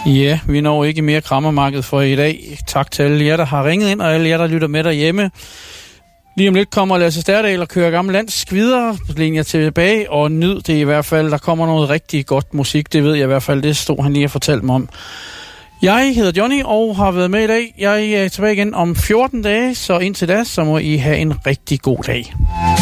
Ja, vi når ikke mere krammermarked for i dag. Tak til alle jer, der har ringet ind, og alle jer, der lytter med derhjemme. Lige om lidt kommer Lasse Sterdal og kører Gammel Dansk videre. Læn jer tilbage og nyd det i hvert fald. Der kommer noget rigtig godt musik, det ved jeg i hvert fald. Det stod han lige og fortalte mig om. Jeg hedder Johnny og har været med i dag. Jeg er tilbage igen om 14 dage, så indtil da, så må I have en rigtig god dag.